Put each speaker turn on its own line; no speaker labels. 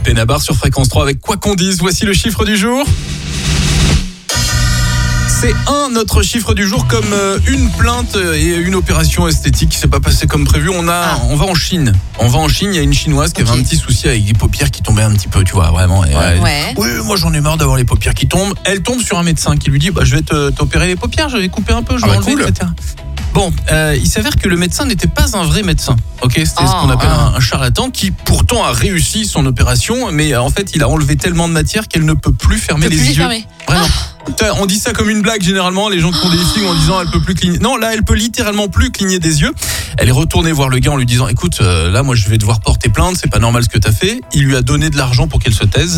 Benabar sur Fréquence 3 avec Quoi qu'on dise. Voici le chiffre du jour. C'est notre chiffre du jour, comme une plainte et une opération esthétique qui s'est pas passée comme prévu. On va en Chine. Il y a une chinoise qui avait un petit souci avec les paupières qui tombaient un petit peu, tu vois, vraiment. Oui, moi j'en ai marre d'avoir les paupières qui tombent. Elle tombe sur un médecin qui lui dit je vais t'opérer les paupières, je vais couper un peu, je vais enlever, etc. Bon, il s'avère que le médecin n'était pas un vrai médecin. C'était ce qu'on appelle un charlatan qui pourtant a réussi son opération, mais en fait il a enlevé tellement de matière qu'elle ne peut plus fermer les yeux. Vraiment. On dit ça comme une blague généralement, les gens te font des lifting en disant elle peut plus cligner. Non, là elle peut littéralement plus cligner des yeux. Elle est retournée voir le gars en lui disant écoute, là moi je vais devoir porter plainte, c'est pas normal ce que t'as fait. Il lui a donné de l'argent pour qu'elle se taise.